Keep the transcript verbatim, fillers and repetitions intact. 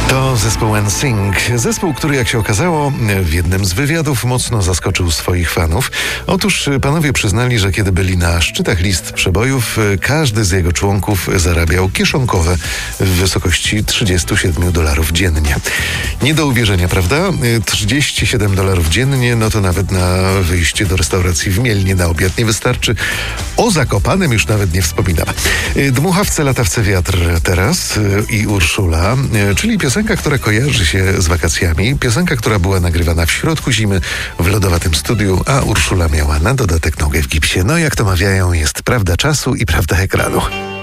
To zespół N Sync. Zespół, który jak się okazało w jednym z wywiadów mocno zaskoczył swoich fanów. Otóż panowie przyznali, że kiedy byli na szczytach list przebojów, każdy z jego członków zarabiał kieszonkowe w wysokości trzydzieści siedem dolarów dziennie. Nie do uwierzenia, prawda? trzydzieści siedem dolarów dziennie, no to nawet na wyjście do restauracji w Mielnie na obiad nie wystarczy. O Zakopanem już nawet nie wspominam. Dmuchawce, latawce, wiatr teraz i Urszula, czyli piosenka, która kojarzy się z wakacjami. Piosenka, która była nagrywana w środku zimy w lodowatym studiu, a Urszula miała na dodatek nogę w gipsie. No jak to mawiają, jest prawda czasu i prawda ekranu.